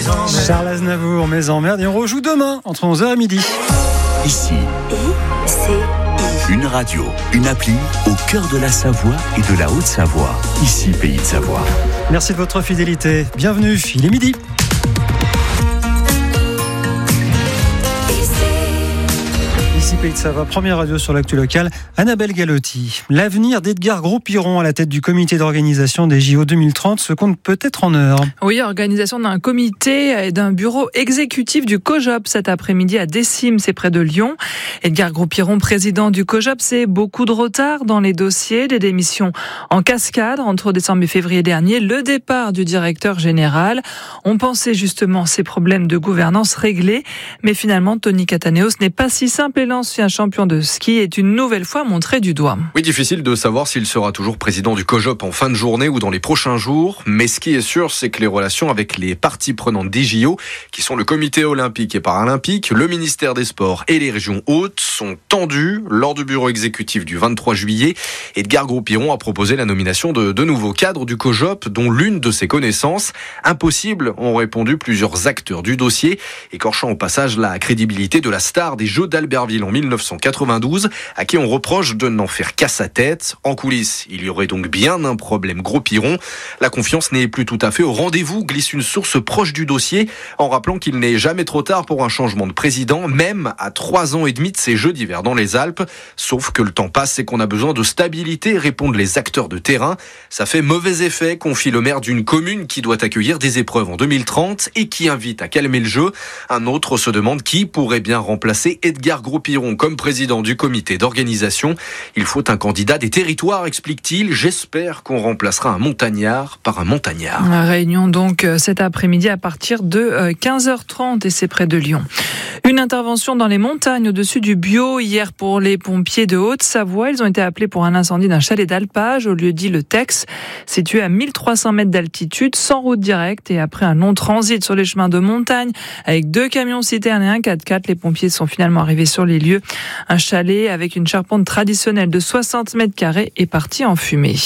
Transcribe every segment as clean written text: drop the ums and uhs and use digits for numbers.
Charles Aznavour, Mes emmerdes, et on rejoue demain entre 11h et midi. Ici, une radio, une appli au cœur de la Savoie et de la Haute-Savoie. Ici, Pays de Savoie. Merci de votre fidélité. Bienvenue, il est midi. Ici Pays de Savoie, première radio sur l'actu locale, Annabelle Galotti. L'avenir d'Edgar Gros-Piron à la tête du comité d'organisation des JO 2030 se compte peut-être en heure. Oui, organisation d'un comité et d'un bureau exécutif du COJOP cet après-midi à Décime, c'est près de Lyon. Edgar Gros-Piron, président du COJOP, c'est beaucoup de retard dans les dossiers, des démissions en cascade entre décembre et février dernier, le départ du directeur général. On pensait justement ces problèmes de gouvernance réglés, mais finalement Tony Cataneos n'est pas si simple et l'ancien champion de ski est une nouvelle fois montré du doigt. Oui, difficile de savoir s'il sera toujours président du COJOP en fin de journée ou dans les prochains jours. Mais ce qui est sûr, c'est que les relations avec les parties prenantes des JO, qui sont le comité olympique et paralympique, le ministère des Sports et les régions hautes, sont tendues. Lors du bureau exécutif du 23 juillet, Edgar Gros-Piron a proposé la nomination de nouveaux cadres du COJOP, dont l'une de ses connaissances. Impossible, ont répondu plusieurs acteurs du dossier, écorchant au passage la crédibilité de la star des Jeux d'Albertville en 1992, à qui on reproche de n'en faire qu'à sa tête. En coulisses, il y aurait donc bien un problème Gros-Piron. La confiance n'est plus tout à fait au rendez-vous, glisse une source proche du dossier, en rappelant qu'il n'est jamais trop tard pour un changement de président, même à 3 ans et demi de ces Jeux d'hiver dans les Alpes. Sauf que le temps passe et qu'on a besoin de stabilité, répondent les acteurs de terrain. Ça fait mauvais effet, confie le maire d'une commune qui doit accueillir des épreuves en 2030 et qui invite à calmer le jeu. Un autre se demande qui pourrait bien remplacer Edgar Gros-Piron comme président du comité d'organisation. Il faut un candidat des territoires, explique-t-il. J'espère qu'on remplacera un montagnard par un montagnard. Réunion donc cet après-midi à partir de 15h30 et c'est près de Lyon. Une intervention dans les montagnes au-dessus du Bio hier pour les pompiers de Haute-Savoie. Ils ont été appelés pour un incendie d'un chalet d'alpage au lieu dit Le Tex, situé à 1300 mètres d'altitude, sans route directe et après un long transit sur les chemins de montagne avec 2 camions citernes et un 4x4, les pompiers sont finalement arrivés sur les lieux. Un chalet avec une charpente traditionnelle de 60 mètres carrés est parti en fumée.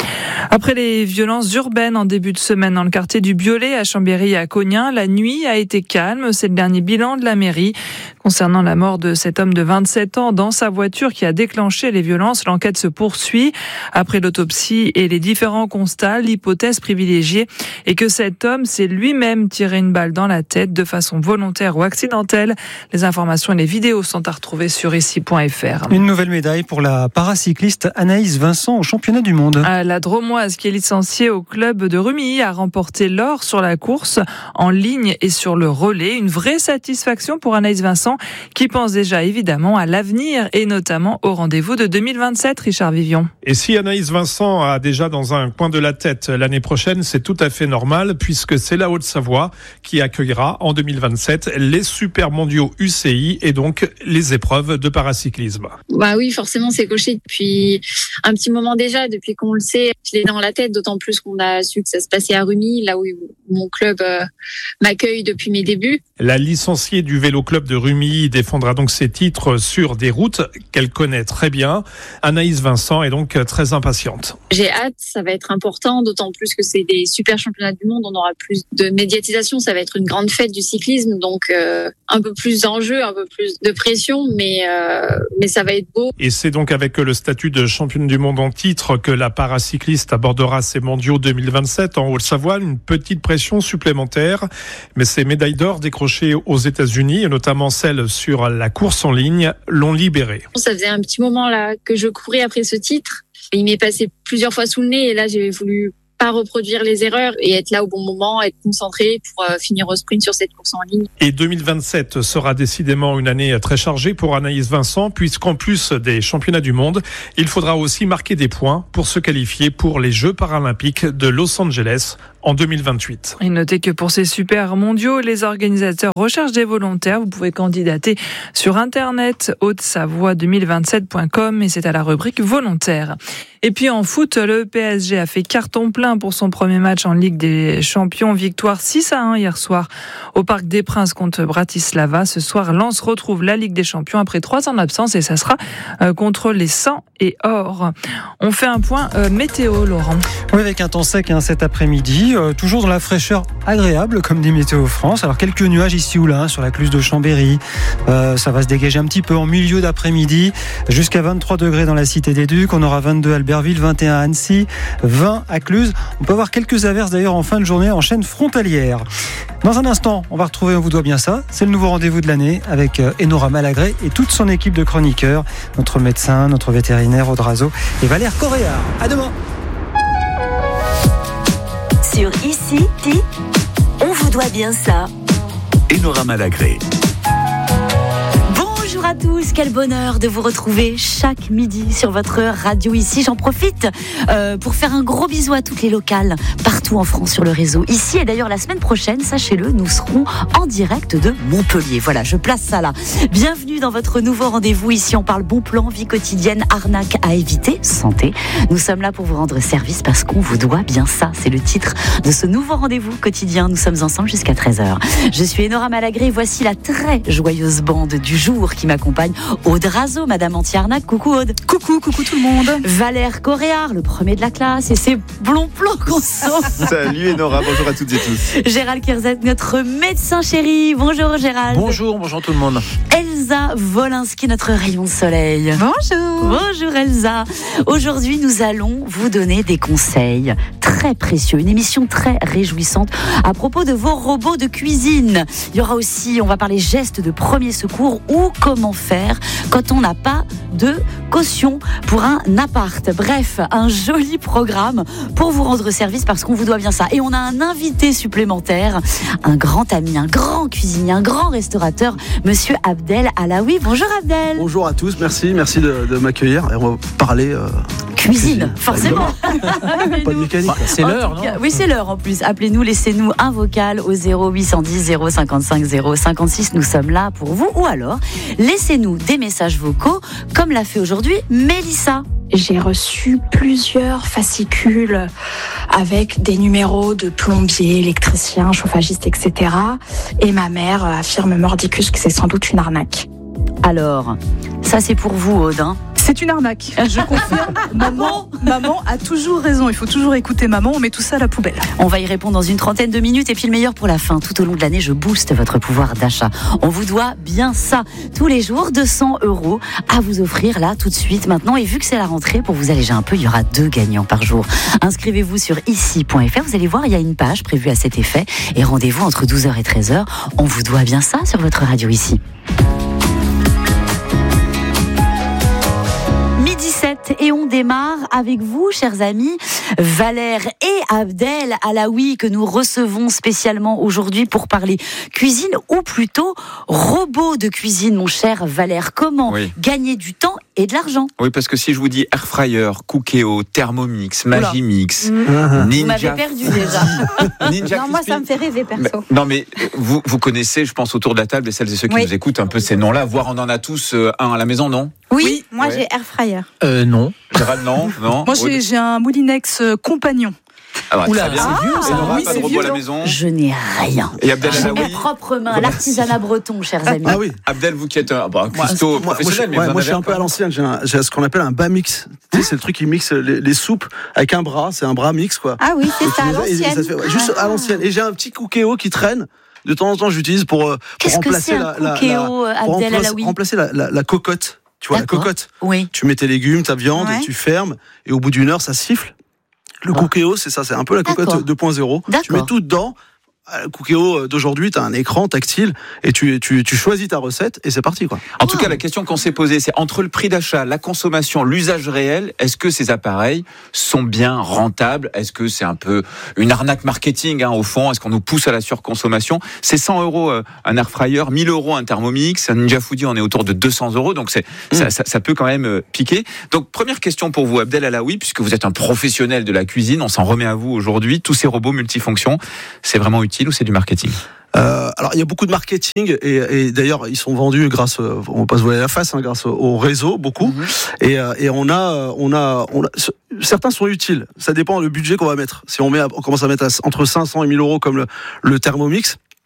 Après les violences urbaines en début de semaine dans le quartier du Biolay à Chambéry et à Cognin, la nuit a été calme. C'est le dernier bilan de la mairie. Concernant la mort de cet homme de 27 ans dans sa voiture qui a déclenché les violences, l'enquête se poursuit. Après l'autopsie et les différents constats, l'hypothèse privilégiée est que cet homme s'est lui-même tiré une balle dans la tête de façon volontaire ou accidentelle. Les informations et les vidéos sont à retrouver sur ici.fr. Une nouvelle médaille pour la paracycliste Anaïs Vincent au championnat du monde. La Dromoise, qui est licenciée au club de Rumilly, a remporté l'or sur la course en ligne et sur le relais. Une vraie satisfaction pour Anaïs Vincent, qui pense déjà évidemment à l'avenir et notamment au rendez-vous de 2027, Richard Vivion. Et si Anaïs Vincent a déjà dans un coin de la tête l'année prochaine, c'est tout à fait normal puisque c'est la Haute-Savoie qui accueillera en 2027 les Super Mondiaux UCI et donc les épreuves de paracyclisme. Bah oui, forcément, c'est coché depuis un petit moment déjà, depuis qu'on le sait. Je l'ai dans la tête, d'autant plus qu'on a su que ça se passait à Rumilly, là où mon club m'accueille depuis mes débuts. La licenciée du vélo club de Rumilly défendra donc ses titres sur des routes qu'elle connaît très bien. Anaïs Vincent est donc très impatiente. J'ai hâte, ça va être important, d'autant plus que c'est des super championnats du monde, on aura plus de médiatisation, ça va être une grande fête du cyclisme, donc un peu plus d'enjeux, un peu plus de pression, mais ça va être beau. Et c'est donc avec le statut de championne du monde en titre que la paracycliste abordera ces mondiaux 2027 en Haute-Savoie, une petite pression supplémentaire, mais ces médailles d'or décrochées aux États-Unis, et notamment celles sur la course en ligne, l'ont libérée. Ça faisait un petit moment là que je courais après ce titre. Il m'est passé plusieurs fois sous le nez et là j'ai voulu pas reproduire les erreurs et être là au bon moment, être concentré pour finir au sprint sur cette course en ligne. Et 2027 sera décidément une année très chargée pour Anaïs Vincent, puisqu'en plus des championnats du monde, il faudra aussi marquer des points pour se qualifier pour les Jeux paralympiques de Los Angeles en 2028. Et notez que pour ces super mondiaux, les organisateurs recherchent des volontaires. Vous pouvez candidater sur internet haute-savoie2027.com et c'est à la rubrique volontaires. Et puis en foot, le PSG a fait carton plein pour son premier match en Ligue des Champions. Victoire 6-1 hier soir au Parc des Princes contre Bratislava. Ce soir, Lens retrouve la Ligue des Champions après 3 ans d'absence et ça sera contre les 100 et or. On fait un point météo, Laurent. Oui, avec un temps sec cet après-midi. toujours dans la fraîcheur agréable, comme dit Météo France. Alors quelques nuages ici ou là, sur la Cluse de Chambéry. Ça va se dégager un petit peu en milieu d'après-midi, jusqu'à 23 degrés dans la Cité des Ducs. On aura 22 à Albertville, 21 à Annecy, 20 à Cluse. On peut avoir quelques averses d'ailleurs en fin de journée en chaîne frontalière. Dans un instant, on va retrouver On vous doit bien ça. C'est le nouveau rendez-vous de l'année avec Enora Malagré et toute son équipe de chroniqueurs, notre médecin, notre vétérinaire Aude Razo et Valère Coréard. À demain. Sur Ici, on vous doit bien ça. Enora Malagré. Bonjour à tous, quel bonheur de vous retrouver chaque midi sur votre radio Ici. J'en profite pour faire un gros bisou à toutes les locales partout en France sur le réseau Ici. Et d'ailleurs la semaine prochaine, sachez-le, nous serons en direct de Montpellier. Voilà, je place ça là. Bienvenue dans votre nouveau rendez-vous. Ici on parle bon plan, vie quotidienne, arnaque à éviter, santé. Nous sommes là pour vous rendre service parce qu'on vous doit bien ça. C'est le titre de ce nouveau rendez-vous quotidien. Nous sommes ensemble jusqu'à 13h. Je suis Enora Malagré. Voici la très joyeuse bande du jour qui m'accompagne. Aude Razo, Madame Anti-Arnaque. Coucou Aude. Coucou tout le monde. Valère Coréard, le premier de la classe, et c'est blond plans qu'on sauve. Salut Enora, bonjour à toutes et tous. Gérald Kirzet, notre médecin chéri. Bonjour Gérald. Bonjour tout le monde. Elsa Wolinski, notre rayon de soleil. Bonjour. Bonjour Elsa. Aujourd'hui, nous allons vous donner des conseils très précieux, une émission très réjouissante à propos de vos robots de cuisine. Il y aura aussi, on va parler gestes de premier secours ou comment faire quand on n'a pas de caution pour un appart. Bref, un joli programme pour vous rendre service parce qu'on vous doit bien ça. Et on a un invité supplémentaire, un grand ami, un grand cuisinier, un grand restaurateur, Monsieur Abdel Alaoui. Bonjour Abdel. Bonjour à tous, merci de m'accueillir. Et on va parler cuisine, forcément. Pas de mécanique. C'est l'heure, non ? Oui, c'est l'heure en plus. Appelez-nous, laissez-nous un vocal au 0810 055 056. Nous sommes là pour vous. Ou alors, laissez-nous des messages vocaux, comme l'a fait aujourd'hui Mélissa. J'ai reçu plusieurs fascicules avec des numéros de plombiers, électriciens, chauffagistes, etc. Et ma mère affirme mordicus que c'est sans doute une arnaque. Alors, ça c'est pour vous, Aude, hein ? C'est une arnaque, je confirme. Maman a toujours raison, il faut toujours écouter maman, on met tout ça à la poubelle. On va y répondre dans une trentaine de minutes et puis le meilleur pour la fin. Tout au long de l'année, je booste votre pouvoir d'achat. On vous doit bien ça. Tous les jours, 200 € à vous offrir là, tout de suite, maintenant. Et vu que c'est la rentrée, pour vous alléger un peu, il y aura 2 gagnants par jour. Inscrivez-vous sur ici.fr. Vous allez voir, il y a une page prévue à cet effet. Et rendez-vous entre 12h et 13h. On vous doit bien ça sur votre radio Ici. 17 et on démarre avec vous, chers amis, Valère et Abdel Alaoui, que nous recevons spécialement aujourd'hui pour parler cuisine, ou plutôt robot de cuisine, mon cher Valère. Comment gagner du temps et de l'argent? Oui, parce que si je vous dis Airfryer, Cookéo, Thermomix, Magimix, Ninja... Vous m'avez perdu déjà. Ninja non, moi ça me fait rêver perso. Non mais vous connaissez, je pense, autour de la table et celles et ceux qui nous écoutent un peu ces noms-là, voire on en a tous un à la maison, non? Oui, moi j'ai Airfryer. Non. Gérald, non. Moi j'ai un Moulinex Compagnon. Ah bah, très bien. C'est vieux, ça. Enora, Oui, pas de c'est robot vieux. à la maison. Je n'ai rien. Et Abdel J'ai Alaoui. mes propres mains, l'artisanat breton, chers amis. Ah oui. Abdel, vous qui êtes un cuistot professionnel, mais vous en moi je suis avez un peu à l'ancienne, j'ai ce qu'on appelle un bas mix. Tu sais, c'est le truc qui mixe les soupes avec un bras, c'est un bras mix quoi. Ah oui, c'est ça, à Et ça se l'ancienne. fait, juste à l'ancienne. Et j'ai un petit Cookéo qui traîne. De temps en temps, j'utilise pour Qu'est-ce que remplacer c'est un Cookéo, Abdel Alaoui? remplacer la cocotte. Tu vois, la D'accord. cocotte. Oui. Tu mets tes légumes, ta viande, Ouais. tu fermes, et au bout d'une heure, ça siffle. Le Cookéo, c'est ça, c'est un peu la cocotte D'accord. 2.0. Tu D'accord. mets tout dedans. Le Cookéo d'aujourd'hui, tu as un écran tactile et tu choisis ta recette et c'est parti quoi. En tout cas, la question qu'on s'est posée, c'est entre le prix d'achat, la consommation, l'usage réel, est-ce que ces appareils sont bien rentables? Est-ce que c'est un peu une arnaque marketing au fond? Est-ce qu'on nous pousse à la surconsommation? C'est 100 € un Airfryer, 1000 € un Thermomix, un Ninja Foodi, on est autour de 200 €, donc ça peut quand même piquer. Donc première question pour vous, Abdel Alaoui, puisque vous êtes un professionnel de la cuisine, on s'en remet à vous aujourd'hui. Tous ces robots multifonctions, c'est vraiment utile ou c'est du marketing? Alors il y a beaucoup de marketing et d'ailleurs ils sont vendus grâce, on va pas se voiler la face, grâce au réseau beaucoup. Et on a certains sont utiles. Ça dépend du budget qu'on va mettre. Si on commence à mettre entre 500 et 1000 € comme le Thermomix.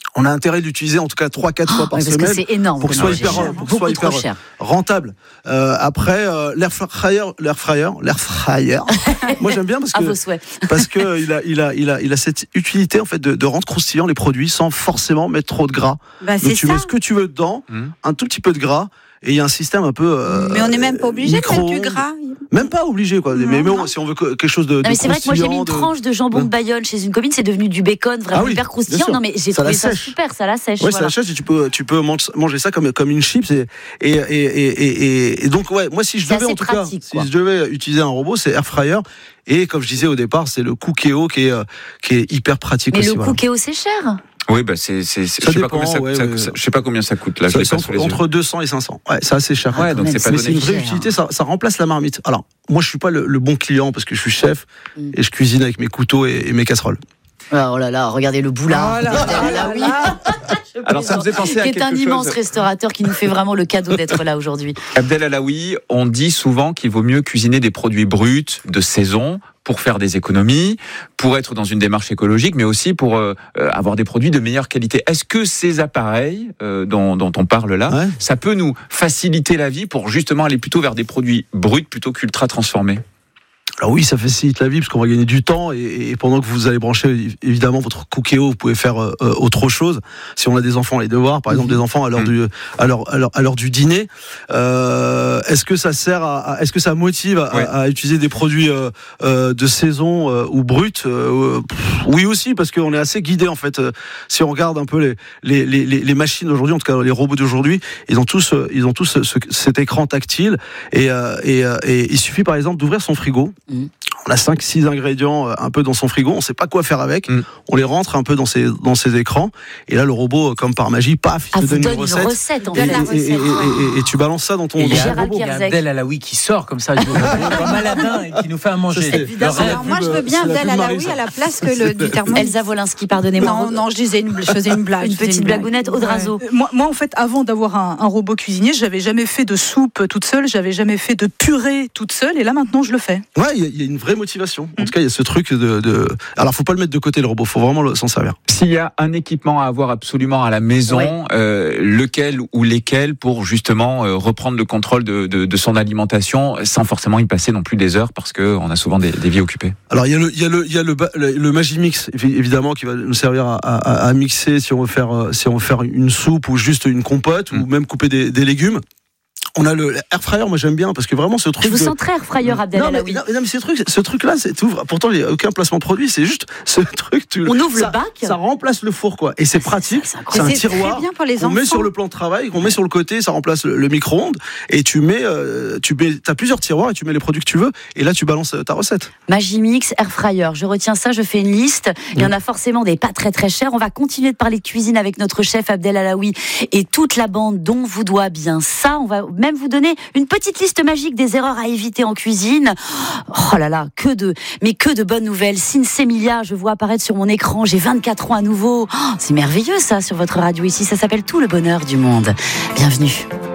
on a intérêt d'utiliser en tout cas 3-4 fois par semaine. Parce que c'est énorme. Pour que ce soit hyper rentable. Après, l'air fryer. Moi, j'aime bien parce que il a cette utilité en fait de rendre croustillant les produits sans forcément mettre trop de gras. Donc tu mets ce que tu veux dedans, un tout petit peu de gras. Et il y a un système un peu. Mais on n'est même pas obligé de mettre du gras. Même pas obligé, quoi. Mais bon, si on veut quelque chose de. Mais c'est vrai que moi j'ai mis une tranche de jambon de Bayonne chez une copine, c'est devenu du bacon vraiment hyper croustillant. Non, mais j'ai trouvé ça super, ça la sèche. Ouais, ça la sèche et tu peux manger ça comme une chips. Et donc, ouais, moi si je devais en tout cas, si je devais utiliser un robot, c'est air fryer. Et comme je disais au départ, c'est le Cookéo qui est hyper pratique aussi. Mais le Cookéo, c'est cher. Oui, je sais pas combien ça coûte là. Entre 200 et 500. Ouais, c'est assez cher. Ouais, donc c'est pas donné. C'est une vraie utilité. Ça remplace la marmite. Alors, moi, je suis pas le bon client parce que je suis chef et je cuisine avec mes couteaux et mes casseroles. Oh là là, regardez le boulard. Alors ça me faisait penser à quelque chose. C'est un immense restaurateur qui nous fait vraiment le cadeau d'être là aujourd'hui. Abdel Alaoui, on dit souvent qu'il vaut mieux cuisiner des produits bruts de saison pour faire des économies, pour être dans une démarche écologique, mais aussi pour avoir des produits de meilleure qualité. Est-ce que ces appareils dont on parle là, ça peut nous faciliter la vie pour justement aller plutôt vers des produits bruts plutôt qu'ultra transformés ? Alors oui, ça facilite la vie parce qu'on va gagner du temps et pendant que vous allez brancher évidemment votre Cookéo, vous pouvez faire autre chose. Si on a des enfants, les devoirs, par exemple des enfants à l'heure du dîner, est-ce que ça sert est-ce que ça motive à utiliser des produits de saison ou bruts Oui aussi, parce qu'on est assez guidé en fait. Si on regarde un peu les machines d'aujourd'hui, en tout cas les robots d'aujourd'hui, ils ont tous cet écran tactile et il suffit par exemple d'ouvrir son frigo. On a 5-6 ingrédients un peu dans son frigo, on sait pas quoi faire avec, on les rentre un peu dans ces écrans et là le robot comme par magie, paf, il te donne une recette et tu balances ça dans ton robot. Il y a Abdel Alaoui qui sort comme ça comme Aladin et qui nous fait à manger. Alors moi je veux bien Abdel Alaoui à la place que du thermomètre. Elsa Wolinski, pardonnez-moi. Non, je faisais une blague. Une petite blagounette, Audrazo. Moi en fait avant d'avoir un robot cuisinier, j'avais jamais fait de soupe toute seule, j'avais jamais fait de purée toute seule et là maintenant je le fais. Ouais, il y a une vraie motivation. En tout cas, il y a ce truc Alors, faut pas le mettre de côté le robot, faut vraiment s'en servir. S'il y a un équipement à avoir absolument à la maison, lequel ou lesquels pour justement reprendre le contrôle de son alimentation sans forcément y passer non plus des heures parce que on a souvent des vies occupées. Alors, il y a le Magimix évidemment qui va nous servir à mixer si on veut faire une soupe ou juste une compote ou même couper des légumes. On a le air fryer, moi j'aime bien parce que vraiment ce truc. Je vous sens très air fryer, Abdel Alaoui. Non, mais ce truc-là, c'est ouvre. Pourtant, il n'y a aucun placement de produit. C'est juste ce truc. On ouvre le bac. Ça remplace le four, quoi. Et c'est pratique. C'est un tiroir. Très bien pour les qu'on met sur le plan de travail, qu'on met sur le côté. Ça remplace le micro-ondes. Et t'as plusieurs tiroirs et tu mets les produits que tu veux. Et là, tu balances ta recette. Magimix, air fryer. Je retiens ça. Je fais une liste. Il y en a forcément des pas très très chers. On va continuer de parler de cuisine avec notre chef Abdel Alaoui et toute la bande dont vous doit bien ça. On va même vous donner une petite liste magique des erreurs à éviter en cuisine. Oh là là, que de bonnes nouvelles. Cincy Emilia, je vois apparaître sur mon écran, j'ai 24 ans à nouveau. Oh, c'est merveilleux ça sur votre radio ici, ça s'appelle Tout le bonheur du monde. Bienvenue.